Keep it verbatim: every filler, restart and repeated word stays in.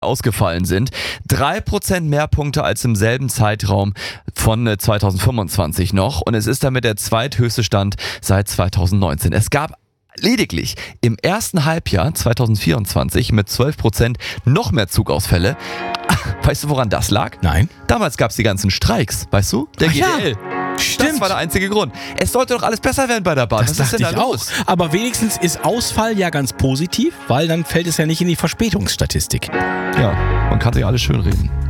ausgefallen sind. Drei Prozent mehr Punkte als im selben Zeitraum von zweitausendfünfundzwanzig noch. Und es ist damit der zweithöchste Stand seit zweitausendneunzehn. Es gab lediglich im ersten Halbjahr zweitausendvierundzwanzig mit zwölf Prozent noch mehr Zugausfälle. Weißt du, woran das lag? Nein. Damals gab es die ganzen Streiks, weißt du? Der Ach G D L. ja. Stimmt. Das war der einzige Grund. Es sollte doch alles besser werden bei der Bahn. Das Was ist dachte denn da ich auch. los? Aber wenigstens ist Ausfall ja ganz positiv, weil dann fällt es ja nicht in die Verspätungsstatistik. Ja, man kann sich alles schönreden.